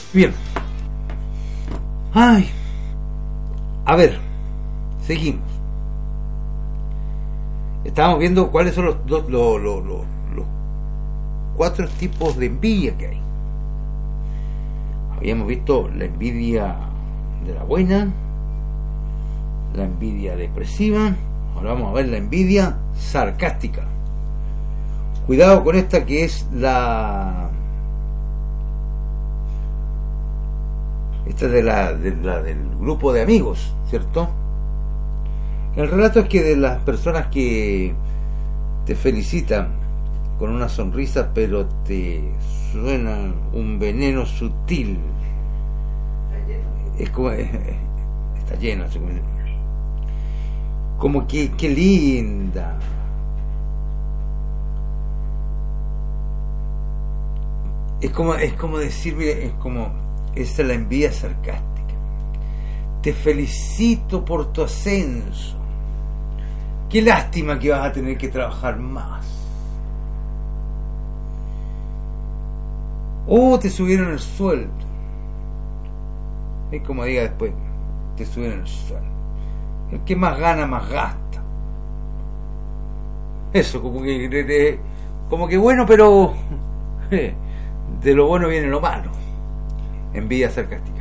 Bien. Ay. A ver, seguimos. Estábamos viendo cuáles son los 4 tipos de envidia que hay. Habíamos visto la envidia de la buena, la envidia depresiva. Ahora vamos a ver la envidia sarcástica. Cuidado con esta, que es esta del grupo de amigos, ¿cierto? El relato es que de las personas que te felicitan con una sonrisa, pero te suena un veneno sutil. Es como está lleno, como que qué linda. Es como decir, mire, esa es la envidia sarcástica. Te felicito por tu ascenso. Qué lástima que vas a tener que trabajar más. Te subieron el sueldo. Es como diga después, te subieron el sueldo. El que más gana, más gasta. Eso, como que bueno, pero de lo bueno viene lo malo. Envidia sarcástica.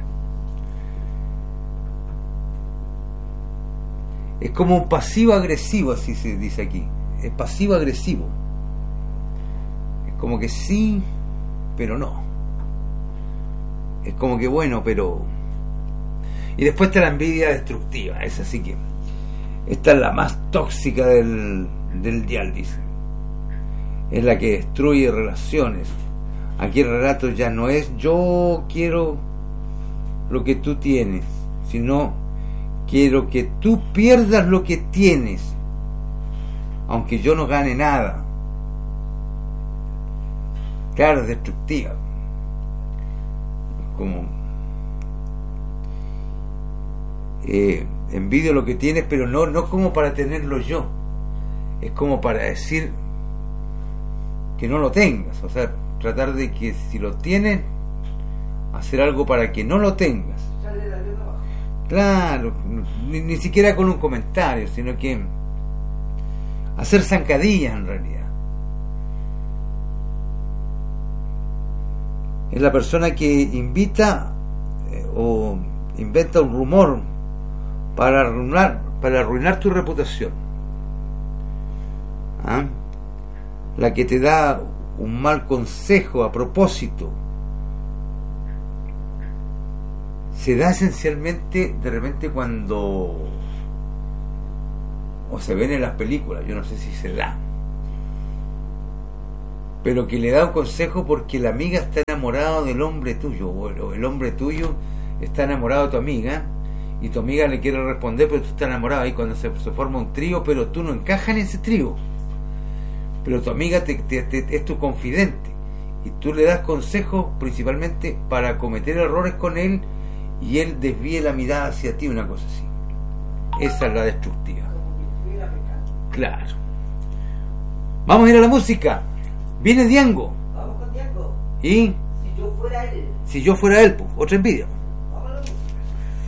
Es como un pasivo agresivo, así se dice aquí. Es pasivo agresivo. Es como que sí, pero no. Es como que bueno, pero... Y después está la envidia destructiva. Es así que esta es la más tóxica del dial, dice. Es la que destruye relaciones. Aquí el relato ya no es yo quiero lo que tú tienes, sino quiero que tú pierdas lo que tienes, aunque yo no gane nada. Claro, es destructiva. Como envidio lo que tienes, pero no como para tenerlo yo. Es como para decir que no lo tengas. O sea, tratar de que si lo tienes, hacer algo para que no lo tengas. Claro, ni siquiera con un comentario, sino que hacer zancadillas en realidad. Es la persona que invita o inventa un rumor para arruinar tu reputación. ¿Ah? La que te da un mal consejo a propósito. Se da esencialmente de repente cuando o se ven en las películas, yo no sé si se da, pero que le da un consejo porque la amiga está enamorada del hombre tuyo, o el hombre tuyo está enamorado de tu amiga, y tu amiga le quiere responder, pero tú estás enamorado. Ahí cuando se forma un trío, pero tú no encajas en ese trío, pero tu amiga es tu confidente, y tú le das consejos principalmente para cometer errores con él, y él desvíe la mirada hacia ti, una cosa así. Esa es la destructiva. Claro. Vamos a ir a la música. Viene Diango. Vamos con Diango. Y si yo fuera él. Si yo fuera él, pues, otra envidia.